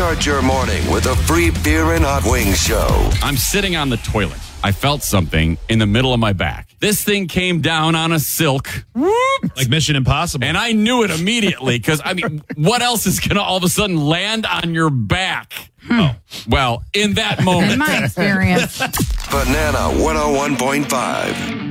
Start your morning with a free beer and hot wings show. I'm sitting on the toilet. I felt something in the middle of my back. This thing came down on a silk. Whoop. Like Mission Impossible. And I knew it immediately because, what else is going to all of a sudden land on your back? Oh, well, in that moment. In my experience. Banana 101.5.